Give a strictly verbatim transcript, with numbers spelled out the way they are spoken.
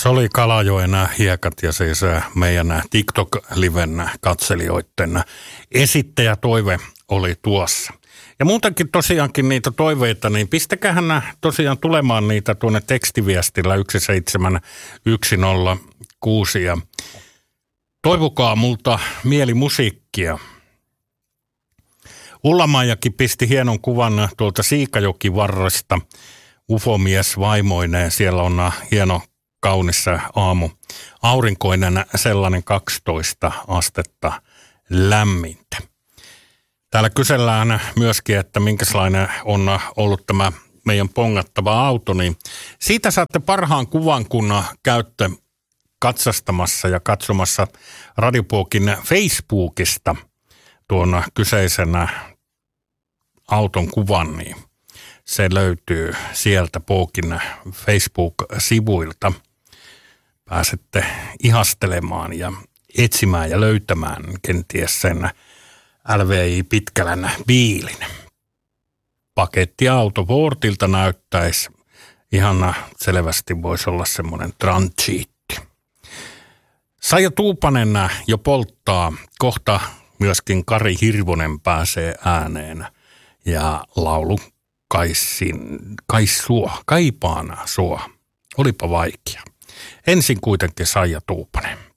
Se oli Kalajoen hiekat ja siis meidän TikTok-liven katselijoiden esittäjätoive oli tuossa. Ja muutenkin tosiaankin niitä toiveita, niin pistäkähän tosiaan tulemaan niitä tuonne tekstiviestillä yksi seitsemän yksi nolla kuusi ja toivokaa multa mielimusiikkia. Ulla-Maijakin pisti hienon kuvan tuolta Siikajokivarresta. Ufomies vaimoineen, siellä on hieno kaunis aamu. Aurinkoinen sellainen kaksitoista astetta lämmintä. Täällä kysellään myöskin, että minkälainen on ollut tämä meidän pongattava auto, niin siitä saatte parhaan kuvan, kun käytte katsastamassa ja katsomassa Radiopuokin Facebookista tuon kyseisen auton kuvan, niin se löytyy sieltä Puokin Facebook-sivuilta. Pääsette ihastelemaan ja etsimään ja löytämään kenties sen L V I Pitkälän biilin. Pakettiauto Fortilta näyttäisi ihan selvästi, voisi olla semmoinen transiitti. Saija Tuupanen jo polttaa, kohta myöskin Kari Hirvonen pääsee ääneen ja laulu Kaisin, kais sua, kaipaan sua. Olipa vaikea. Ensin kuitenkin Saija Tuupanen.